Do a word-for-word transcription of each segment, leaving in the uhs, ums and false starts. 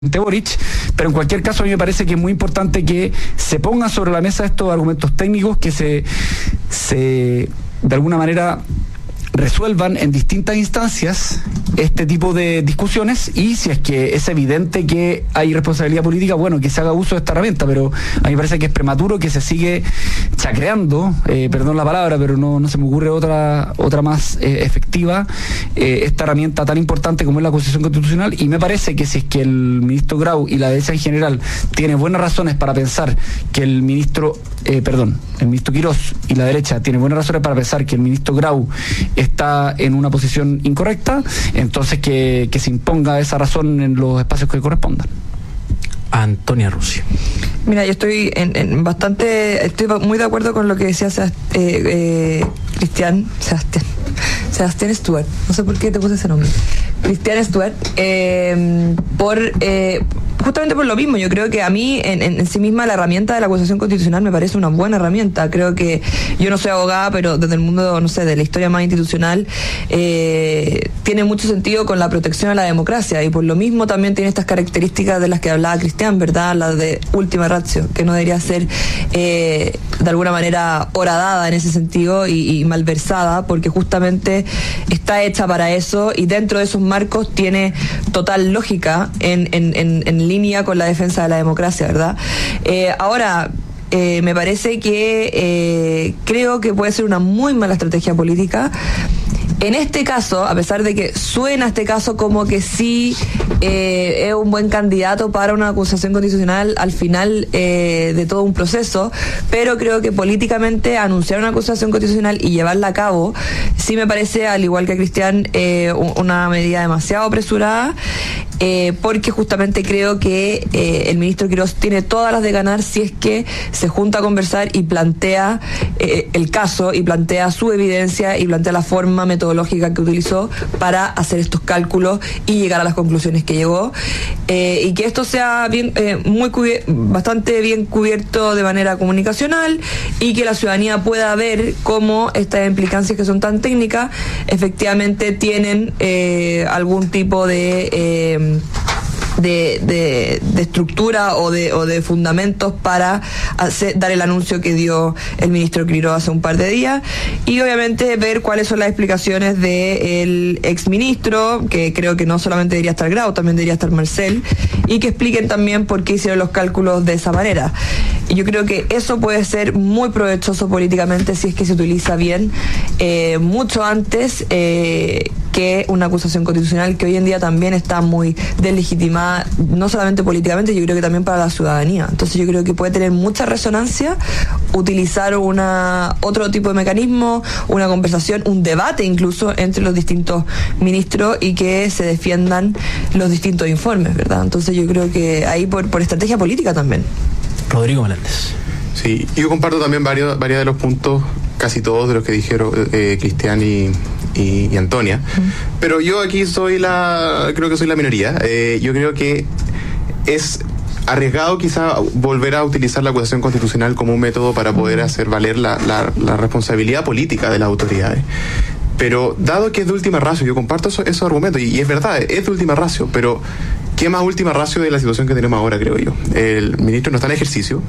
Boric, pero en cualquier caso a mí me parece que es muy importante que se pongan sobre la mesa estos argumentos técnicos, que se, se de alguna manera resuelvan en distintas instancias este tipo de discusiones, y si es que es evidente que hay responsabilidad política, bueno, que se haga uso de esta herramienta, pero a mí me parece que es prematuro, que se sigue chacreando, eh, perdón la palabra, pero no, no se me ocurre otra otra más eh, efectiva, eh, esta herramienta tan importante como es la Constitución Constitucional. Y me parece que si es que el ministro Grau y la derecha en general tiene buenas razones para pensar que el ministro, eh, perdón, el ministro Quirós y la derecha tiene buenas razones para pensar que el ministro Grau está en una posición incorrecta, entonces que, que se imponga esa razón en los espacios que correspondan. Antonia Rusi. Mira, yo estoy en, en bastante, estoy muy de acuerdo con lo que decía Sebast- eh, eh, Cristian, Sebastián, Sebastián Stuart, no sé por qué te puse ese nombre, Cristian Stuart, eh, por eh, justamente por lo mismo. Yo creo que a mí en, en, en sí misma la herramienta de la acusación constitucional me parece una buena herramienta. Creo que yo no soy abogada, pero desde el mundo, no sé, de la historia más institucional, eh, tiene mucho sentido con la protección a la democracia, y por lo mismo también tiene estas características de las que hablaba Cristian, ¿verdad? La de última ratio, que no debería ser eh, de alguna manera horadada en ese sentido y, y malversada, porque justamente está hecha para eso, y dentro de esos marcos tiene total lógica en, en, en, en línea con la defensa de la democracia, ¿verdad? Eh, ahora, eh, me parece que eh, creo que puede ser una muy mala estrategia política. En este caso, a pesar de que suena este caso como que sí eh, es un buen candidato para una acusación constitucional al final eh, de todo un proceso, pero creo que políticamente anunciar una acusación constitucional y llevarla a cabo, sí me parece, al igual que a Cristian, eh, una medida demasiado apresurada, eh, porque justamente creo que eh, el ministro Quirós tiene todas las de ganar si es que se junta a conversar y plantea eh, el caso, y plantea su evidencia, y plantea la forma metodológica que utilizó para hacer estos cálculos y llegar a las conclusiones que llegó, eh, y que esto sea bien, eh, muy cubier- bastante bien cubierto de manera comunicacional, y que la ciudadanía pueda ver cómo estas implicancias, que son tan técnicas, efectivamente tienen eh, algún tipo de eh, De, de, de estructura o de, o de fundamentos para hacer, dar el anuncio que dio el ministro Quirós hace un par de días, y obviamente ver cuáles son las explicaciones del exministro, que creo que no solamente debería estar Grau, también debería estar Marcel, y que expliquen también por qué hicieron los cálculos de esa manera. Y yo creo que eso puede ser muy provechoso políticamente si es que se utiliza bien, eh, mucho antes eh, que una acusación constitucional, que hoy en día también está muy deslegitimada, no solamente políticamente, yo creo que también para la ciudadanía. Entonces yo creo que puede tener mucha resonancia utilizar una otro tipo de mecanismo, una conversación, un debate incluso entre los distintos ministros, y que se defiendan los distintos informes, ¿verdad? Entonces yo creo que ahí por, por estrategia política también. Rodrigo Meléndez. Sí, yo comparto también varios, varios de los puntos, casi todos de los que dijeron eh, Cristian y, y, y Antonia, uh-huh. Pero yo aquí soy la, creo que soy la minoría. Eh, yo creo que es arriesgado quizá volver a utilizar la acusación constitucional como un método para poder hacer valer la, la, la responsabilidad política de las autoridades. Pero dado que es de última ratio, yo comparto eso, esos argumentos, y, y es verdad, es de última ratio, pero ¿qué más última ratio de la situación que tenemos ahora, creo yo? El ministro no está en ejercicio,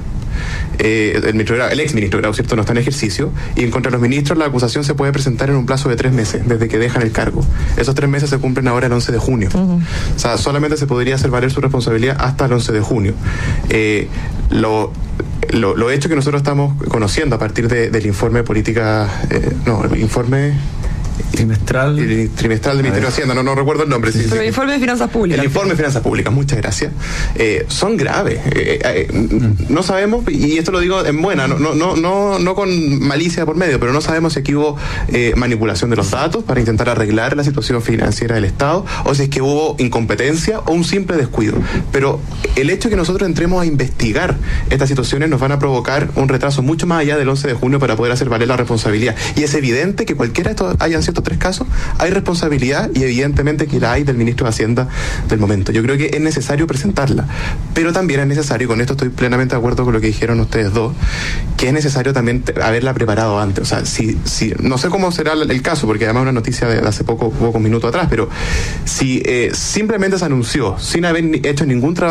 eh, el, ministro, el ex ministro Grau, ¿cierto?, no está en ejercicio, y en contra de los ministros la acusación se puede presentar en un plazo de tres meses, desde que dejan el cargo. Esos tres meses se cumplen ahora el once de junio. Uh-huh. O sea, solamente se podría hacer valer su responsabilidad hasta el once de junio. Eh, lo... Lo, lo hecho que nosotros estamos conociendo a partir de, del informe de política, eh, no, el informe trimestral el trimestral del Ministerio de Hacienda, no, no recuerdo el nombre. Sí, sí, sí, pero sí. el informe de finanzas públicas. El informe de finanzas públicas, muchas gracias. Eh, son graves. Eh, eh, mm. No sabemos, y esto lo digo en buena, no, no, no, no, no con malicia por medio, pero no sabemos si aquí hubo eh, manipulación de los datos para intentar arreglar la situación financiera del Estado, o si es que hubo incompetencia o un simple descuido. Pero el hecho de que nosotros entremos a investigar estas situaciones nos van a provocar un retraso mucho más allá del once de junio para poder hacer valer la responsabilidad. Y es evidente que cualquiera de estos hayan sido tres tres casos, hay responsabilidad y evidentemente que la hay del ministro de Hacienda del momento. Yo creo que es necesario presentarla, pero también es necesario, con esto estoy plenamente de acuerdo con lo que dijeron ustedes dos, que es necesario también haberla preparado antes. O sea, si, si no sé cómo será el caso, porque además una noticia de hace poco, pocos minutos atrás, pero si eh, simplemente se anunció sin haber hecho ningún trabajo